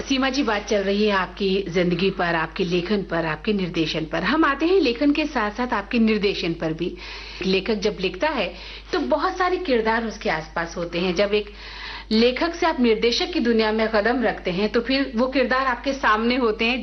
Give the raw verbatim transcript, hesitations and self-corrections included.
सीमा जी, बात चल रही है आपकी जिंदगी पर, आपके लेखन पर, आपके निर्देशन पर। हम आते हैं लेखन के साथ साथ आपके निर्देशन पर भी। लेखक जब लिखता है तो बहुत सारे किरदार उसके आसपास होते हैं। जब एक लेखक से आप निर्देशक की दुनिया में कदम रखते हैं तो फिर वो किरदार आपके सामने होते हैं